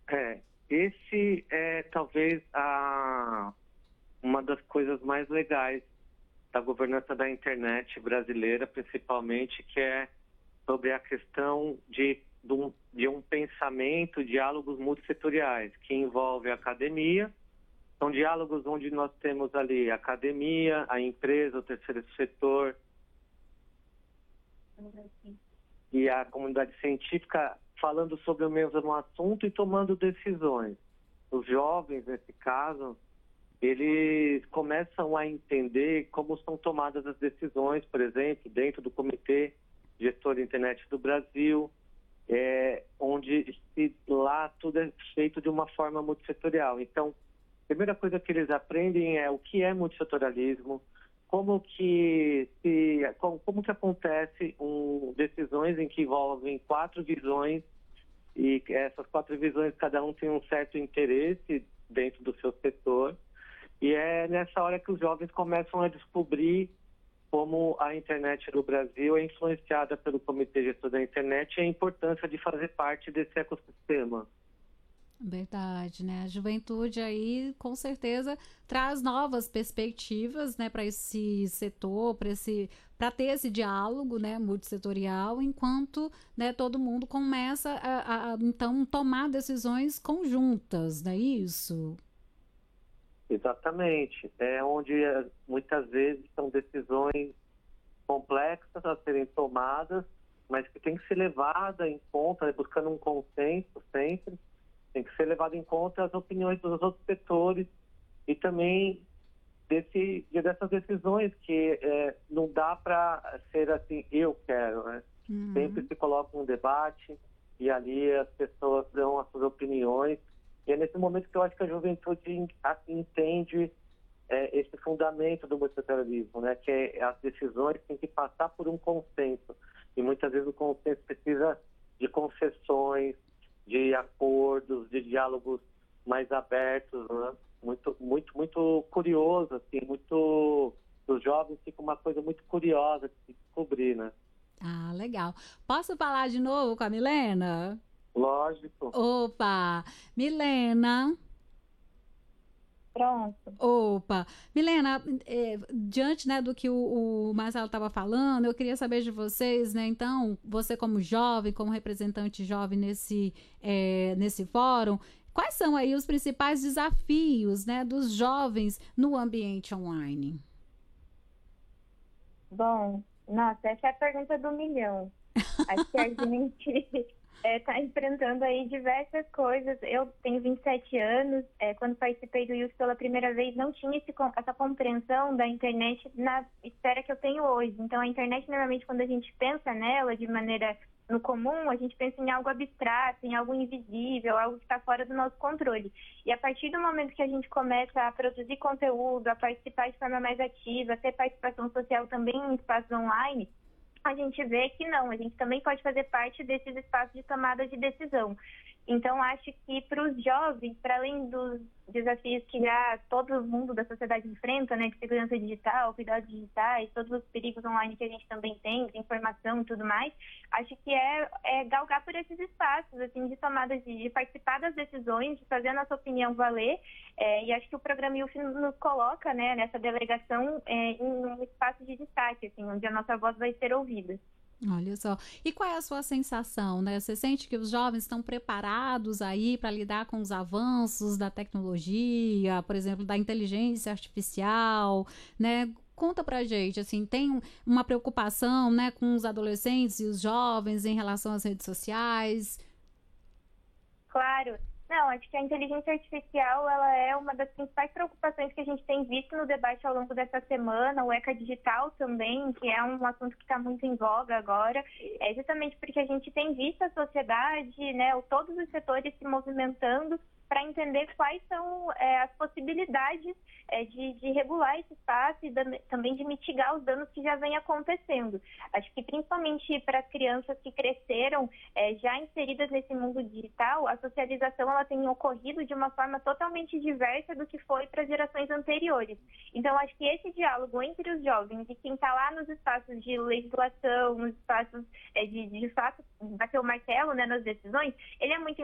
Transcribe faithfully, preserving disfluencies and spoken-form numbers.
É, esse é talvez a, uma das coisas mais legais da governança da internet brasileira, principalmente, que é sobre a questão de, de, um, de um pensamento, diálogos multissetoriais, que envolve a academia. São diálogos onde nós temos ali a academia, a empresa, o terceiro setor e a comunidade científica falando sobre o mesmo assunto e tomando decisões. Os jovens, nesse caso, eles começam a entender como são tomadas as decisões, por exemplo, dentro do Comitê Gestor de Internet do Brasil, é, onde se, lá tudo é feito de uma forma multissetorial. Então, a primeira coisa que eles aprendem é o que é multissetorialismo, como que, se, como, como que acontece um, decisões em que envolvem quatro visões e essas quatro visões, cada um tem um certo interesse dentro do seu setor. E é nessa hora que os jovens começam a descobrir como a internet no Brasil é influenciada pelo Comitê Gestor da Internet e a importância de fazer parte desse ecossistema. Verdade, né? A juventude aí, com certeza, traz novas perspectivas, né, para esse setor, para esse, para ter esse diálogo, né, multissetorial, enquanto, né, todo mundo começa a, a, então, tomar decisões conjuntas, não é isso? Exatamente. É onde muitas vezes são decisões complexas a serem tomadas, mas que tem que ser levada em conta, né, buscando um consenso sempre. Tem que ser levado em conta as opiniões dos outros setores e também desse, dessas decisões que é, não dá para ser assim, eu quero, né? Uhum. Sempre se coloca um debate e ali as pessoas dão as suas opiniões. E é nesse momento que eu acho que a juventude entende é, esse fundamento do multilateralismo, né? Que é, as decisões têm que passar por um consenso. E muitas vezes o consenso precisa de concessões, de acordos, de diálogos mais abertos, né? Muito, muito, muito curioso, assim, muito... Os jovens ficam uma coisa muito curiosa de se descobrir, né? Ah, legal. Posso falar de novo com a Milena? Lógico. Opa! Milena... Pronto. Opa! Milena, é, diante, né, do que o, o Marcelo estava falando, eu queria saber de vocês, né, então, você como jovem, como representante jovem nesse, é, nesse fórum, quais são aí os principais desafios, né, dos jovens no ambiente online? Bom, nossa, essa é a pergunta do milhão. Acho que a gente... está é, enfrentando aí diversas coisas. Eu tenho vinte e sete anos, é, quando participei do I U S pela primeira vez, não tinha esse, essa compreensão da internet na esfera que eu tenho hoje. Então, a internet, normalmente, quando a gente pensa nela de maneira no comum, a gente pensa em algo abstrato, em algo invisível, algo que está fora do nosso controle. E a partir do momento que a gente começa a produzir conteúdo, a participar de forma mais ativa, a ter participação social também em espaços online, a gente vê que não, a gente também pode fazer parte desses espaços de tomada de decisão. Então, acho que para os jovens, para além dos desafios que já todo mundo da sociedade enfrenta, né, de segurança digital, cuidados digitais, todos os perigos online que a gente também tem, de informação e tudo mais, acho que é, é galgar por esses espaços, assim, de tomada de, de participar das decisões, de fazer a nossa opinião valer, é, e acho que o programa I U F nos coloca, né, nessa delegação é, em um espaço de destaque, assim, onde a nossa voz vai ser ouvida. Olha só. E qual é a sua sensação, né? Você sente que os jovens estão preparados aí para lidar com os avanços da tecnologia, por exemplo, da inteligência artificial, né? Conta pra gente, assim, tem uma preocupação, né, com os adolescentes e os jovens em relação às redes sociais? Claro. Não, acho que a inteligência artificial, ela é uma das principais preocupações que a gente tem visto no debate ao longo dessa semana, o ECA Digital também, que é um assunto que está muito em voga agora, é justamente porque a gente tem visto a sociedade, né, todos os setores se movimentando para entender quais são é, as possibilidades é, de, de regular esse espaço e da, também de mitigar os danos que já vêm acontecendo. Acho que principalmente para as crianças que cresceram é, já inseridas nesse mundo digital, a socialização ela tem ocorrido de uma forma totalmente diversa do que foi para gerações anteriores. Então, acho que esse diálogo entre os jovens e quem está lá nos espaços de legislação, nos espaços é, de, de fato bater o martelo, né, nas decisões, ele é muito